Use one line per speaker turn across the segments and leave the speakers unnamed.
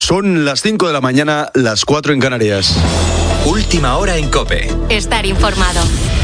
Son las 5 de la mañana, las 4 en Canarias.
Última hora en COPE.
Estar informado.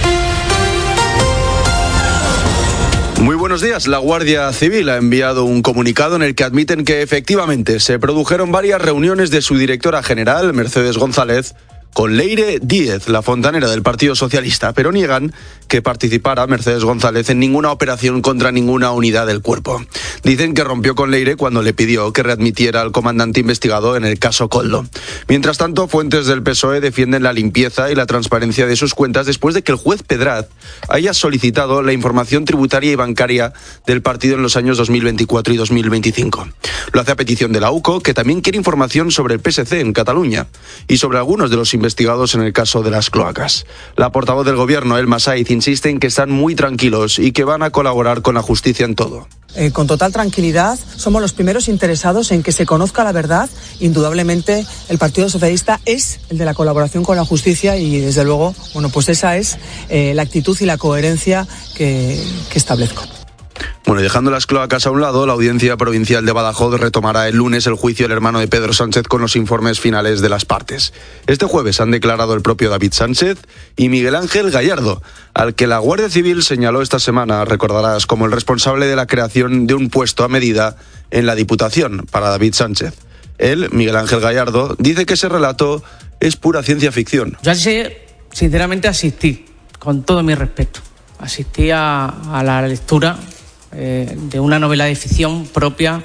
Muy buenos días. La Guardia Civil ha enviado un comunicado en el que admiten que efectivamente se produjeron varias reuniones de su directora general, Mercedes González, con Leire Díez, la fontanera del Partido Socialista, pero niegan que participara Mercedes González en ninguna operación contra ninguna unidad del cuerpo. Dicen que rompió con Leire cuando le pidió que readmitiera al comandante investigado en el caso Koldo. Mientras tanto, fuentes del PSOE defienden la limpieza y la transparencia de sus cuentas después de que el juez Pedraz haya solicitado la información tributaria y bancaria del partido en los años 2024 y 2025. Lo hace a petición de la UCO, que también quiere información sobre el PSC en Cataluña y sobre algunos de los investigados en el caso de las cloacas. La portavoz del gobierno, Elma Saiz, insiste en que están muy tranquilos y que van a colaborar con la justicia en todo.
Con total tranquilidad, somos los primeros interesados en que se conozca la verdad. Indudablemente, el Partido Socialista es el de la colaboración con la justicia y, desde luego, pues esa es la actitud y la coherencia que establezco.
Bueno, y dejando las cloacas a un lado, la Audiencia Provincial de Badajoz retomará el lunes el juicio del hermano de Pedro Sánchez con los informes finales de las partes. Este jueves han declarado el propio David Sánchez y Miguel Ángel Gallardo, al que la Guardia Civil señaló esta semana, recordarás, como el responsable de la creación de un puesto a medida en la Diputación para David Sánchez. Él, Miguel Ángel Gallardo, dice que ese relato es pura ciencia ficción.
Yo sinceramente asistí, con todo mi respeto, asistí a la lectura de una novela de ficción propia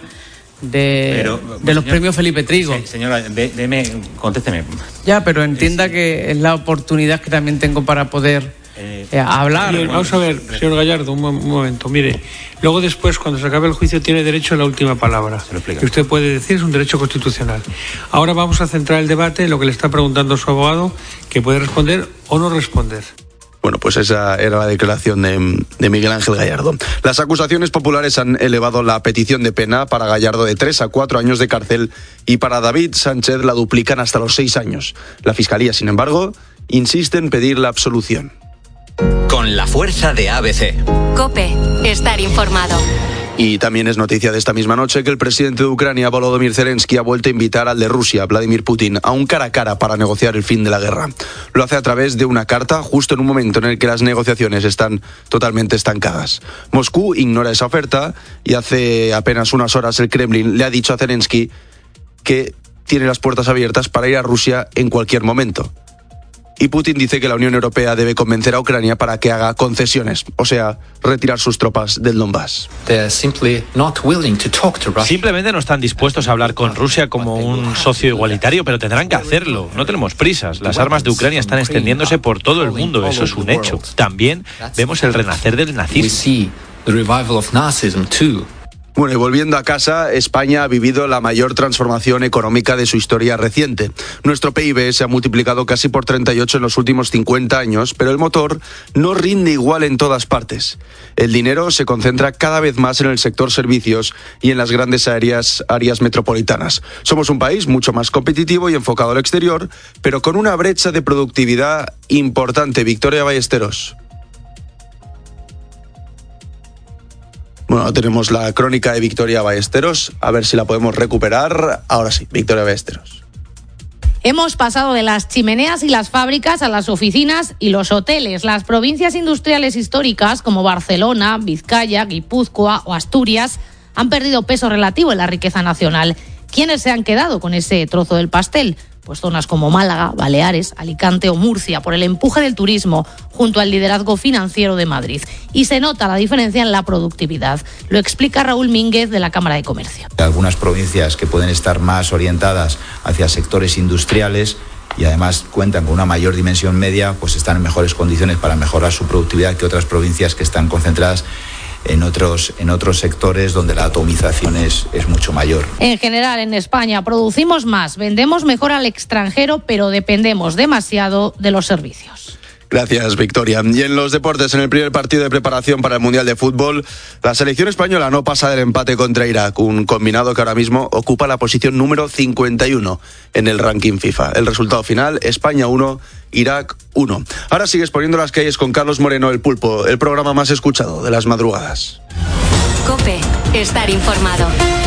de los premios Felipe Trigo.
Sí, señora, contésteme.
Ya, pero entienda que es la oportunidad que también tengo para poder hablar.
Bien, vamos a ver, señor Gallardo, un momento. Mire, luego después, cuando se acabe el juicio, tiene derecho a la última palabra. Que usted puede decir, es un derecho constitucional. Ahora vamos a centrar el debate en lo que le está preguntando su abogado, que puede responder o no responder.
Bueno, pues esa era la declaración de Miguel Ángel Gallardo. Las acusaciones populares han elevado la petición de pena para Gallardo de 3 a 4 años de cárcel y para David Sánchez la duplican hasta los 6 años. La Fiscalía, sin embargo, insiste en pedir la absolución.
Con la fuerza de ABC.
COPE. Estar informado.
Y también es noticia de esta misma noche que el presidente de Ucrania, Volodymyr Zelensky, ha vuelto a invitar al de Rusia, Vladimir Putin, a un cara a cara para negociar el fin de la guerra. Lo hace a través de una carta, justo en un momento en el que las negociaciones están totalmente estancadas. Moscú ignora esa oferta y hace apenas unas horas el Kremlin le ha dicho a Zelensky que tiene las puertas abiertas para ir a Rusia en cualquier momento. Y Putin dice que la Unión Europea debe convencer a Ucrania para que haga concesiones, o sea, retirar sus tropas del Donbass.
Simplemente no están dispuestos a hablar con Rusia como un socio igualitario, pero tendrán que hacerlo. No tenemos prisas. Las armas de Ucrania están extendiéndose por todo el mundo, eso es un hecho. También vemos el renacer del nazismo.
Bueno, y volviendo a casa, España ha vivido la mayor transformación económica de su historia reciente. Nuestro PIB se ha multiplicado casi por 38 en los últimos 50 años, pero el motor no rinde igual en todas partes. El dinero se concentra cada vez más en el sector servicios y en las grandes áreas metropolitanas. Somos un país mucho más competitivo y enfocado al exterior, pero con una brecha de productividad importante. Victoria Ballesteros. Bueno, tenemos la crónica de Victoria Ballesteros, a ver si la podemos recuperar. Ahora sí, Victoria Ballesteros.
Hemos pasado de las chimeneas y las fábricas a las oficinas y los hoteles. Las provincias industriales históricas como Barcelona, Vizcaya, Guipúzcoa o Asturias han perdido peso relativo en la riqueza nacional. ¿Quiénes se han quedado con ese trozo del pastel? Pues zonas como Málaga, Baleares, Alicante o Murcia, por el empuje del turismo, junto al liderazgo financiero de Madrid. Y se nota la diferencia en la productividad. Lo explica Raúl Mínguez, de la Cámara de Comercio.
Algunas provincias que pueden estar más orientadas hacia sectores industriales y además cuentan con una mayor dimensión media, pues están en mejores condiciones para mejorar su productividad que otras provincias que están concentradas en otros sectores donde la atomización es mucho mayor.
En general, en España producimos más, vendemos mejor al extranjero, pero dependemos demasiado de los servicios.
Gracias, Victoria. Y en los deportes, en el primer partido de preparación para el Mundial de Fútbol, la selección española no pasa del empate contra Irak, un combinado que ahora mismo ocupa la posición número 51 en el ranking FIFA. El resultado final, España 1, Irak 1. Ahora sigues poniendo las calles con Carlos Moreno, El Pulpo, el programa más escuchado de las madrugadas.
COPE. Estar informado.